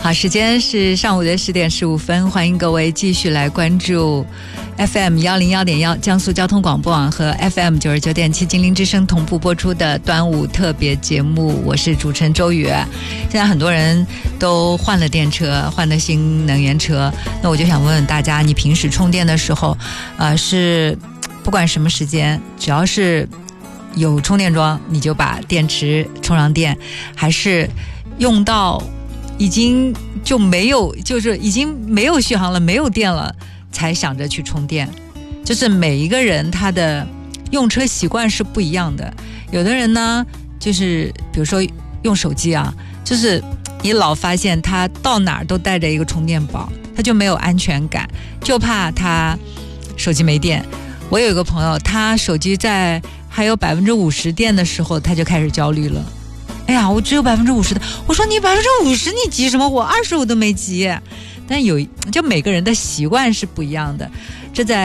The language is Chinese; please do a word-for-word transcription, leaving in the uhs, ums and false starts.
好，时间是上午的十点十五分，欢迎各位继续来关注 F M 幺零幺点幺江苏交通广播网和 F M 九十九点七金陵之声同步播出的端午特别节目，我是主持人周宇。现在很多人都换了电车，换了新能源车，那我就想问问大家，你平时充电的时候，呃，是不管什么时间，只要是有充电桩，你就把电池充上电，还是用到已经就没有，就是已经没有续航了，没有电了，才想着去充电？就是每一个人他的用车习惯是不一样的。有的人呢，就是比如说用手机啊，就是你老发现他到哪儿都带着一个充电宝，他就没有安全感，就怕他手机没电。我有一个朋友，他手机在还有百分之五十电的时候，他就开始焦虑了。哎呀，我只有百分之五十的，我说你百分之五十你急什么？我二十我都没急。但有就每个人的习惯是不一样的，这在